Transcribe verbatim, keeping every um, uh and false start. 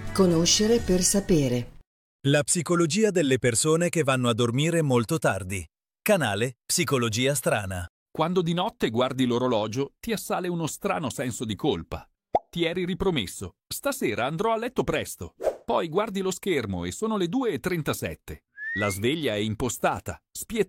Conoscere per sapere. La psicologia delle persone che vanno a dormire molto tardi. Canale Psicologia Strana. Quando di notte guardi l'orologio, ti assale uno strano senso di colpa. Ti eri ripromesso: stasera andrò a letto presto. Poi guardi lo schermo e sono le due e trentasette. La sveglia è impostata, spietata.